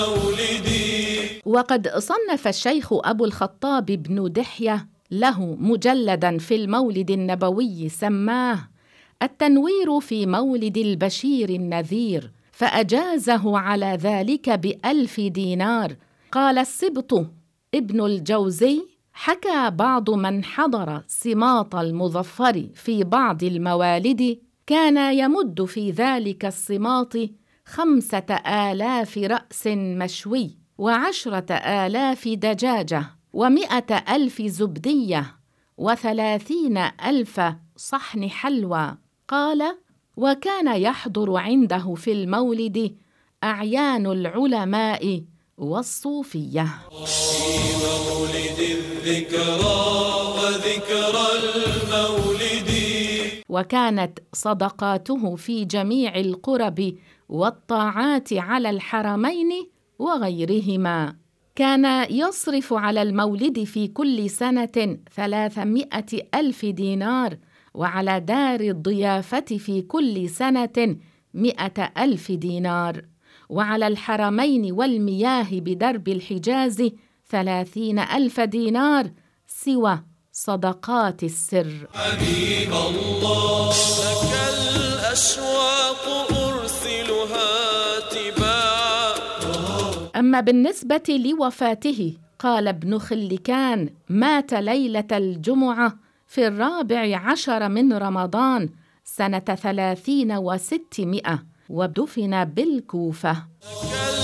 وقد صنف الشيخ أبو الخطاب بن دحية له مجلداً في المولد النبوي سماه التنوير في مولد البشير النذير، فأجازه على ذلك ب1000 دينار. قال السبط ابن الجوزي: حكى بعض من حضر سماط المظفر في بعض الموالد كان يمد في ذلك السماط 5000 رأس مشوي، 10,000 دجاجة، 100,000 زبدية، 30,000 صحن حلوى. قال: وكان يحضر عنده في المولد أعيان العلماء والصوفية. في مولد الذكرى وذكرى المولد. وكانت صدقاته في جميع القرب والطاعات على الحرمين وغيرهما. كان يصرف على المولد في كل سنة 300,000 دينار، وعلى دار الضيافة في كل سنة 100,000 دينار، وعلى الحرمين والمياه بدرب الحجاز 30,000 دينار، سوى صدقات السر. حبيب الله لك الأشواق أرسلها تباعا. أما بالنسبة لوفاته قال ابن خلكان: مات ليلة الجمعة في 14 من رمضان سنة 30 و600، ودفن بالكوفة.